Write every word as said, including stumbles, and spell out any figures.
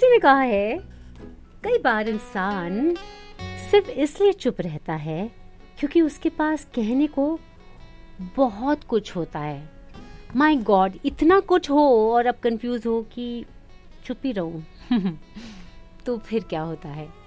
में कहा है, कई बार इंसान सिर्फ इसलिए चुप रहता है क्योंकि उसके पास कहने को बहुत कुछ होता है। माय गॉड, इतना कुछ हो और अब कंफ्यूज हो कि चुप ही रहूं। तो फिर क्या होता है?